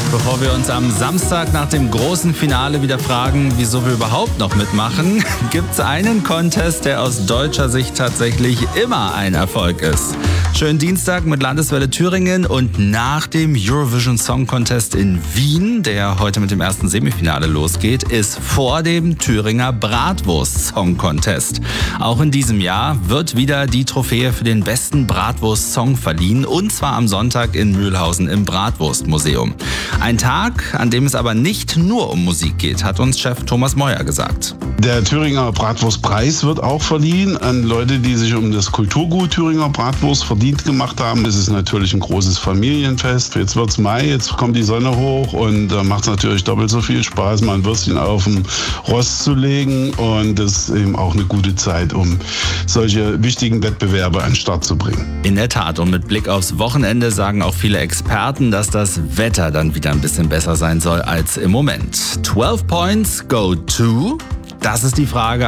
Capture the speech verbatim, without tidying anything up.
Bevor wir uns am Samstag nach dem großen Finale wieder fragen, wieso wir überhaupt noch mitmachen, gibt es einen Contest, der aus deutscher Sicht tatsächlich immer ein Erfolg ist. Schönen Dienstag mit Landeswelle Thüringen und nach dem Eurovision Song Contest in Wien, der heute mit dem ersten Semifinale losgeht, ist vor dem Thüringer Bratwurst Song Contest. Auch in diesem Jahr wird wieder die Trophäe für den besten Bratwurst-Song verliehen, und zwar am Sonntag in Mühlhausen im Bratwurstmuseum. Ein Tag, an dem es aber nicht nur um Musik geht, hat uns Chef Thomas Meuer gesagt. Der Thüringer Bratwurstpreis wird auch verliehen an Leute, die sich um das Kulturgut Thüringer Bratwurst verdient gemacht haben. Es ist natürlich ein großes Familienfest. Jetzt wird's Mai, jetzt kommt die Sonne hoch und da macht es natürlich doppelt so viel Spaß, mal ein Würstchen auf den Rost zu legen, und das ist eben auch eine gute Zeit, um solche wichtigen Wettbewerbe an den Start zu bringen. In der Tat, und mit Blick aufs Wochenende sagen auch viele Experten, dass das Wetter dann wieder ein bisschen besser sein soll als im Moment. zwölf Points go to? Das ist die Frage